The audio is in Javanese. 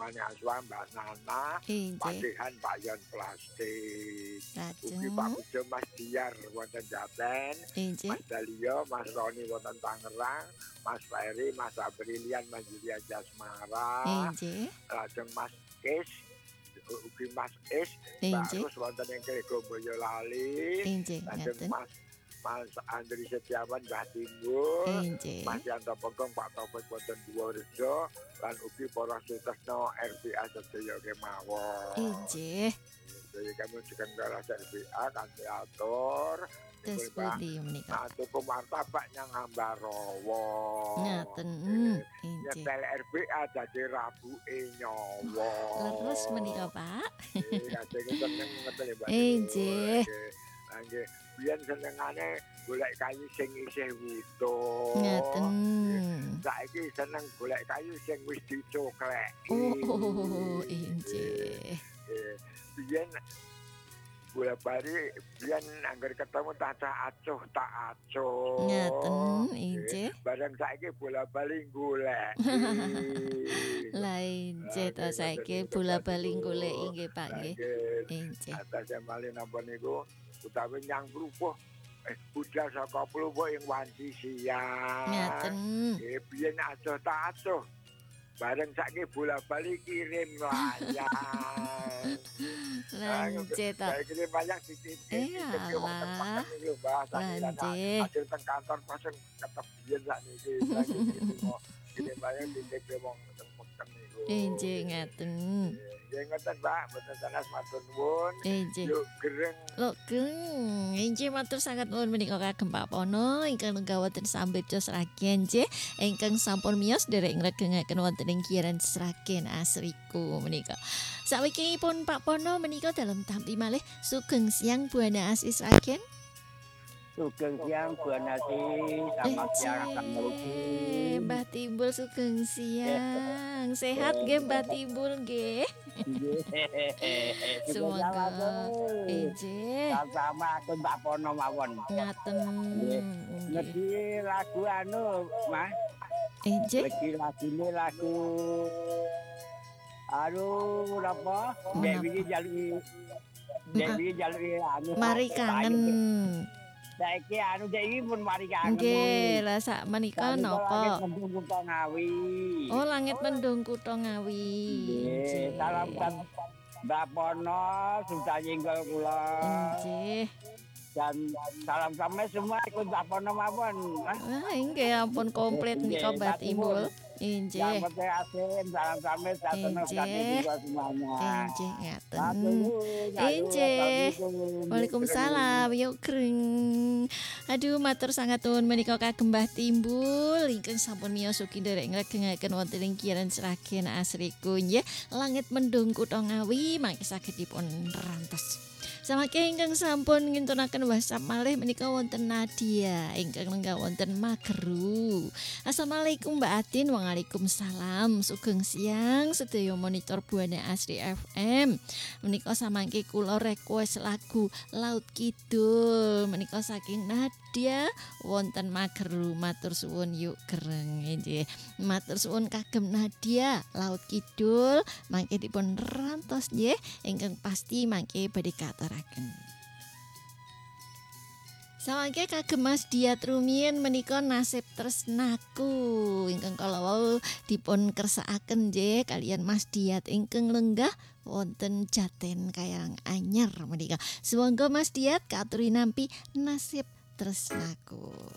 panjenengane aswa Mbak Nana, Pak Inggih. Dehan, Pak Yon Plastik. Ugi Pak Lajeng. Pujo Mas Diar wonten Jaten, Inggih. Mas Dalio, Mas Roni wonten Tangerang, Mas Ferry, Mas Aprilian, Mas Julian Jasmara, Inggih. lajeng Mas Is, ugi Mas Is, Mbak Inggih. Rus wonten ing Grego Boyolali, Inggih, lajeng ngaten. Mas Andri Setiawan Mbah Timbul, Inggih. Mas Yanto Pegong Pak Taufik wonten Purworejo, lan ugi para sutresna RPA sedaya kemawon. Inggih. Jadi kami juga ngeras RPA kanthi atur. Terus pundi menika? Tuku martabak nyang Ambarowo. Ngaten. Inggih. Nyetel RPA dadi rabuke nyawa. Leres menika, Pak. Iya, sing seneng ngetel Mbak. Inggih. Nggih, biyen senengane golek kayu sing isih wutuh. Ngaten. Saiki seneng golek kayu sing wis dicokleki. Oh, inggih. Biyen bola-bali biyen angger ketemu tak acuh tak acuh. Ngaten, inggih. Bareng saiki bola-bali golek. Lah inggih to saiki bola-bali goleki nggih Pak nggih. Inggih. Atas mali napa niku utawi nyang Plupuh budal saka Plupuh ing wanci siang. Ngaten. Nggih biyen acuh tak acuh. Bareng saiki bola-bali kirim layang. Lanjut to. Saya kirim layang titip wonten pakan niku Mbah. Lanjut. Hasil teng kantor pasen ketebiyen sakniki. Kirim layang titip wong teng pakan niku. Inggih ngaten. Nggih ngoten Mbak, mboten sanes matur nuwun. Inggih. Yuk gereng. Lho geng, inggih matur sangat nuwun menika kagem Pak Pono ingkang nggawaken Sambetja Sragen nggih ingkang sampun miyos derek ngregengaken wonten ing Kiaran Sragen asriku menika. Sawikinipun Pak Pono menika dalam tampi malih sugeng siang Buana Asih Sragen. Sugeng siang Bu Nasi, selamat siang Assalamualaikum. Mbah Timbul sugeng siang. Sehat nggih Mbah Timbul nggih. Semoga inggih. Sama aku Mbak Pono mawon. Ngaten. Ngerti lagu anu, Mas? Inggih. Lagi lagu aduh napa? Dewi jaluki anu. Mari kangen. Saiki anu Dewi pun mari kangen. Nggih, lah sak menika napa? Mendung Kutha Ngawi. Oh, langit mendung Kutha Ngawi. Nggih, salam Mbak Pono sudah nyenggol kula. Nggih. Dan salam sampai semua ikut Mbak Pono mawon. Wah, nggih ampun komplit menika Mbah Timbul. Inggih. Yang penting asin, salam sampai semuanya. Inggih ngaten. Inggih. Waalaikumsalam. Yuk greng. Aduh matur sangat nuwun menika kagem Mbah Timbul ingkang sampun miyos ugi nderek ngregengaken wonten ing Kiaran Sragen asriku nggih. Langit mendung Kutha Ngawi mangke saged dipun rantos. Samangke ingkang sampun ngintunaken WhatsApp malih menika wonten Nadia ingkang lenggah wonten Mageru. Assalamualaikum Mbak Adin. Waalaikumsalam. Sugeng siang sedaya monitor Buana Asri FM. Menika samangke kula request lagu Laut Kidul menika saking Nadia wonten Mageru. Matur suwun yuk gereng nggih. Matur suwun kagem Nadia Laut Kidul mangke dipun rantos nggih ingkang pasti mangke badhe katuraken. Samangke kagem Mas Diat Rumiyin menika Nasib Tresnaku ingkang kala wau dipun kersakaken nggih kalian Mas Diat ingkang lenggah wonten Jaten Kayang Anyar menika. Sumangga Mas Diat katuri nampi Nasib Tresnaku.